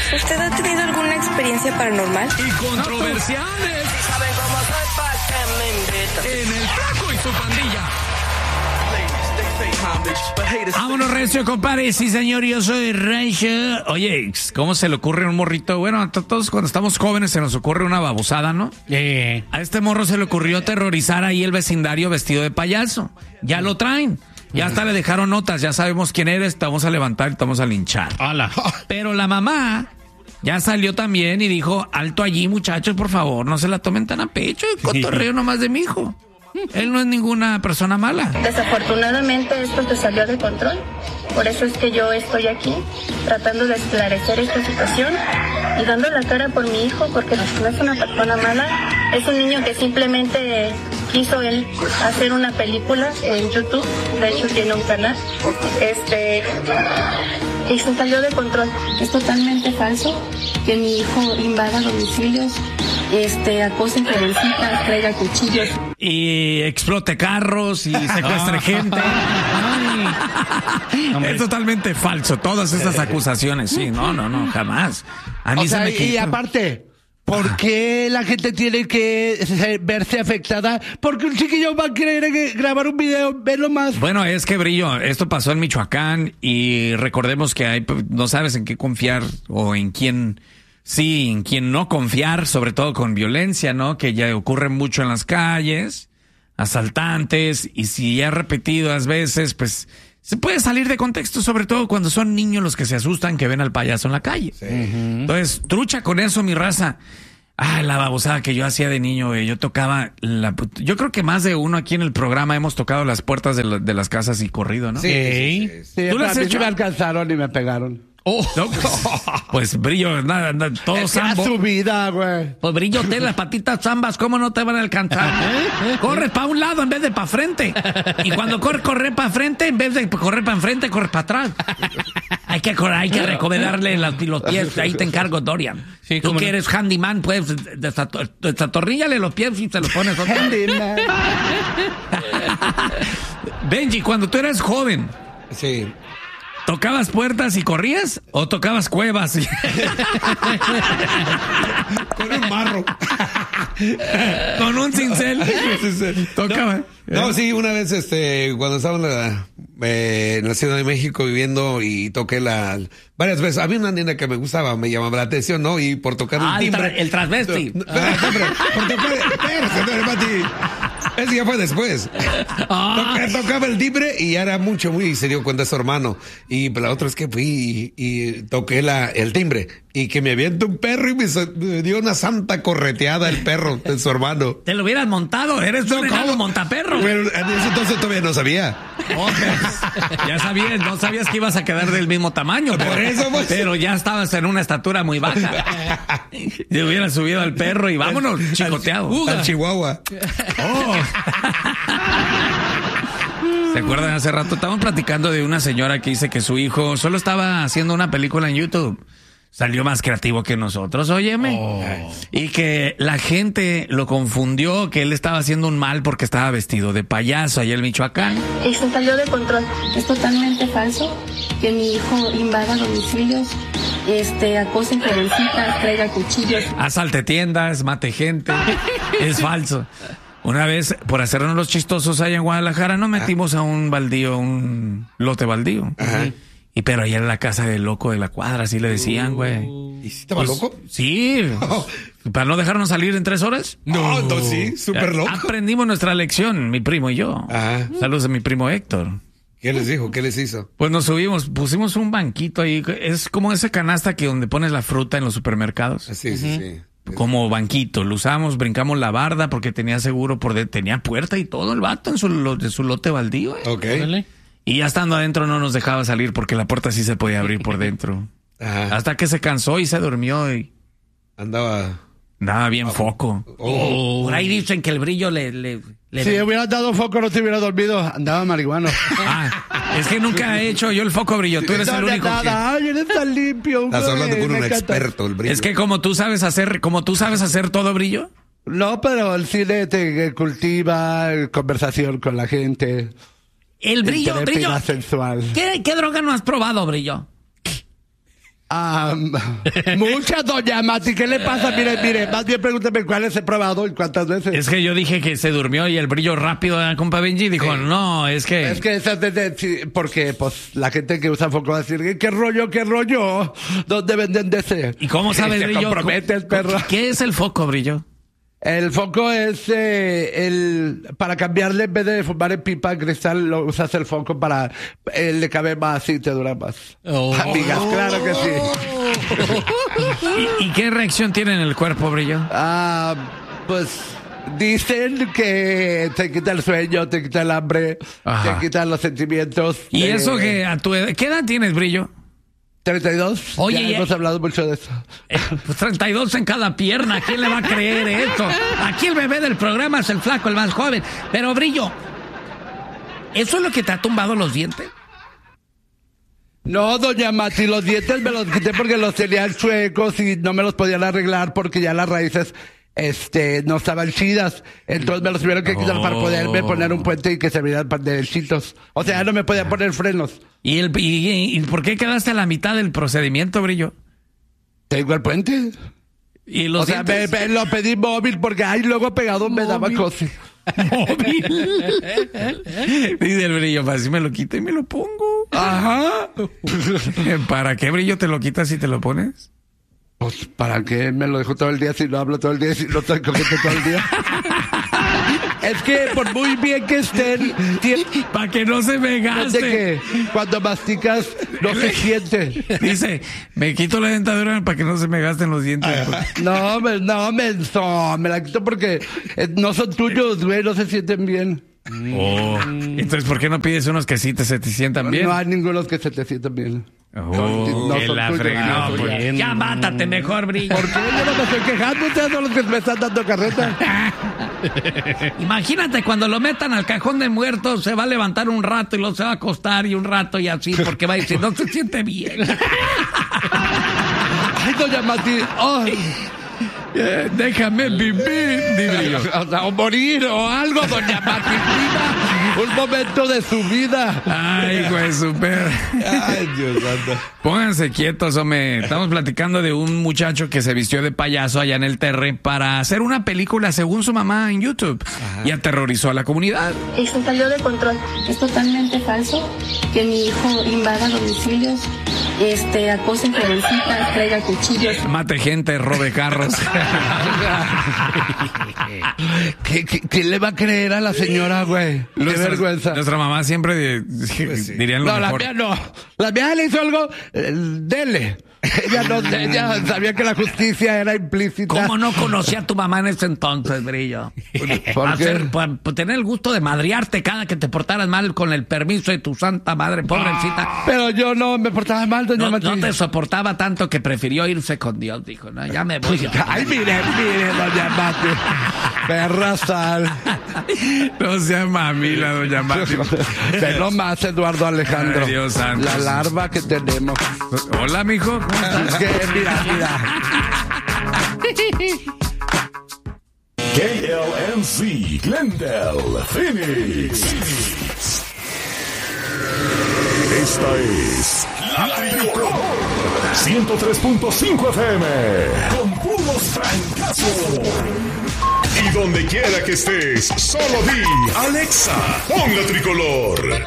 ¿Usted ha tenido alguna experiencia paranormal? Y controversiales. ¿Saben cómo soy? ¿Pa' qué me invitan? En el Flaco y su pandilla. Vámonos, recio, compadre. Sí, señor, yo soy Rancho. Oye, ¿cómo se le ocurre a un morrito? Bueno, a todos cuando estamos jóvenes se nos ocurre una babosada, ¿no? A este morro se le ocurrió aterrorizar ahí el vecindario vestido de payaso. Ya lo traen. Ya hasta le dejaron notas, ya sabemos quién eres, te vamos a levantar y te vamos a linchar. ¡Hala! Pero la mamá ya salió también y dijo, alto allí, muchachos, por favor, no se la tomen tan a pecho, el cotorreo nomás de mi hijo. Él no es ninguna persona mala. Desafortunadamente esto se salió de control. Por eso es que yo estoy aquí tratando de esclarecer esta situación y dando la cara por mi hijo, porque no es una persona mala, es un niño que simplemente quiso él hacer una película en YouTube, de hecho tiene un canal, y se salió de control. Es totalmente falso que mi hijo invada domicilios, acose jovencitas, traiga cuchillos. Y explote carros y secuestre gente. Es totalmente falso, todas esas acusaciones, sí, no, jamás. A mí se me quitó. Y aparte, ¿por qué la gente tiene que verse afectada? Porque un chiquillo va a querer grabar un video, verlo más. Bueno, es que, Brillo, esto pasó en Michoacán y recordemos que no sabes en qué confiar o en quién sí, en quién no confiar, sobre todo con violencia, ¿no? Que ya ocurre mucho en las calles, asaltantes, y si ya repetidas veces, pues se puede salir de contexto, sobre todo cuando son niños los que se asustan que ven al payaso en la calle. Sí. Entonces, trucha con eso, mi raza. La babosada que yo hacía de niño, güey. Yo tocaba yo creo que más de uno aquí en el programa hemos tocado las puertas de las casas y corrido, ¿no? Sí. ¿Tú lo has hecho? Me alcanzaron y me pegaron. No, pues Brillo, nada, todo sambo. Es su vida, güey. Pues Brillo, las patitas zambas, ¿cómo no te van a alcanzar? Corres para un lado en vez de para frente. Y cuando corre para frente, en vez de correr para enfrente, corres para atrás. Hay que recomendarle los pies. Ahí te encargo, Dorian. Sí, tú que eres handyman, pues desatorníllale los pies y se los pones otra. Handyman. Benji, cuando tú eras joven. Sí. ¿Tocabas puertas y corrías o tocabas cuevas? Con un marro. Con un cincel. Tocaba. No, sí, una vez cuando estaba en la Ciudad de México viviendo y toqué varias veces. Había una nena que me gustaba, me llamaba la atención, ¿no? Y por tocar el timbre. El transvesti. Por tocar ese ya fue después. Tocaba el timbre y ya era mucho, muy, se dio cuenta su hermano. Y la otra es que fui y toqué el timbre. Y que me avienta un perro y me dio una santa correteada el perro de su hermano. Te lo hubieras montado, eres un regalo montaperro. Pero en ese entonces todavía no sabía. Ya sabías, no sabías que ibas a quedar del mismo tamaño. Por eso, pues. Pero ya estabas en una estatura muy baja. Te hubieras subido al perro y vámonos, chicoteado. Al Chihuahua. ¿Se acuerdan? Hace rato estábamos platicando de una señora que dice que su hijo solo estaba haciendo una película en YouTube. Salió más creativo que nosotros, óyeme. Y que la gente lo confundió, que él estaba haciendo un mal porque estaba vestido de payaso allá en Michoacán. Y se salió de control. Es totalmente falso que mi hijo invada domicilios, acose jovencitas, traiga cuchillos. Asalte tiendas, mate gente. Es falso. Una vez, por hacernos los chistosos allá en Guadalajara, nos metimos a un lote baldío. Ajá. Pero allá en la casa del loco de la cuadra, así le decían, güey. ¿Y si estaba loco? Sí. ¿Para no dejarnos salir en 3 horas? No, entonces sí, súper loco. Aprendimos nuestra lección, mi primo y yo. Ajá. Saludos a mi primo Héctor. ¿Qué les dijo? ¿Qué les hizo? Pues nos subimos, pusimos un banquito ahí. Es como esa canasta que donde pones la fruta en los supermercados. Sí. Como banquito. Lo usamos, brincamos la barda porque tenía seguro tenía puerta y todo el vato en su lote baldío. Ok. Y ya estando adentro no nos dejaba salir porque la puerta sí se podía abrir por dentro. Ajá. Hasta que se cansó y se durmió y andaba bien foco. Por ahí dicen que el Brillo le si hubieras dado foco no te hubiera dormido, andaba marihuano. Es que nunca he hecho yo el foco, Brillo. Tú eres el único Ay, eres tan limpio. Estás hablando con un experto, el Brillo. Es que como tú sabes hacer todo, Brillo. No, pero el cine te cultiva conversación con la gente. El Brillo. Sensual. ¿Qué droga no has probado, Brillo? Muchas, doña Mati, ¿qué le pasa? Mire, más bien pregúnteme cuáles he probado y cuántas veces. Es que yo dije que se durmió y el brillo rápido, compa Benji, dijo, no, es que... Es que esas sí, porque pues la gente que usa foco va a decir, ¿qué rollo? ¿Dónde venden de ese? ¿Y cómo sabe el brillo? Compromete el perro. ¿Qué es el foco, brillo? El foco es para cambiarle, en vez de fumar en pipa cristal, lo usas el foco para le cabe más y te dura más. Amigas, claro que sí. ¿Y qué reacción tiene en el cuerpo, brillo? Pues dicen que te quita el sueño, te quita el hambre, te quita los sentimientos. ¿Y eso que a tu edad, qué edad tienes, brillo? 32. Oye, ya hemos hablado mucho de eso. Pues 32 en cada pierna. ¿Quién le va a creer esto? Aquí el bebé del programa es el flaco, el más joven. Pero, brillo, ¿eso es lo que te ha tumbado los dientes? No, doña Mati, los dientes me los quité porque los tenían chuecos y no me los podían arreglar porque ya las raíces no estaban chidas. Entonces me los tuvieron que quitar para poderme poner un puente y que se vieran derechitos. O sea, no me podía poner frenos. ¿Y por qué quedaste a la mitad del procedimiento, brillo? Tengo el puente. ¿Y los dientes? Lo pedí móvil porque ahí luego pegado me daba cosa. Móvil. Dice el brillo, para si me lo quito y me lo pongo. Ajá. ¿Para qué, brillo, te lo quitas y te lo pones? Pues, ¿para qué me lo dejo todo el día si no hablo todo el día, si no estoy cogiendo todo el día? Es que por muy bien que estén... Para que no se me gaste. Que cuando masticas no se siente. Dice, me quito la dentadura para que no se me gasten los dientes. No, me la quito porque no son tuyos, güey, no se sienten bien. Entonces, ¿por qué no pides unos que sí se te sientan bien? No hay ningunos que se te sientan bien. No son la fregada. Ya mátate mejor, brillo. ¿Por qué? Yo no me estoy quejando, ustedes son los que me están dando carreta. Imagínate cuando lo metan al cajón de muertos, se va a levantar un rato y luego se va a acostar y un rato y así, porque va a decir, no se siente bien. Ay, doña Mati, déjame vivir, brillo. O morir o algo, doña Mati. Un momento de su vida. Ay, güey, super. Ay, Dios santo. Pónganse quietos, hombre. Estamos platicando de un muchacho que se vistió de payaso allá en el Terre para hacer una película según su mamá en YouTube. Y aterrorizó a la comunidad. Esto salió de control. Es totalmente falso que mi hijo invada domicilios, acose en jovencitas, traiga cuchillos. Mate gente, robe carros. ¿Qué le va a creer a la señora, güey? Qué vergüenza. Nuestra mamá siempre dirían lo mejor. La mía no. La mía le hizo algo, dele. Ella sabía que la justicia era implícita. ¿Cómo no conocía a tu mamá en ese entonces, brillo? ¿Por qué? Por tener el gusto de madrearte cada que te portaras mal con el permiso de tu santa madre, pobrecita. Pero yo no me portaba mal, doña Mati. No te soportaba tanto que prefirió irse con Dios, dijo, no, ya me voy. Ay, mire, doña Mati. Perra sal. No sea mamila, doña Mati. Ve nomás, Eduardo Alejandro. Ay, Dios santo. La larva que tenemos. Hola, mijo. Es que, mira. KLNC, Glendale, Phoenix. Esta es La Tricolor 103.5 FM con puros francazos. Y donde quiera que estés, solo di Alexa, pon La Tricolor.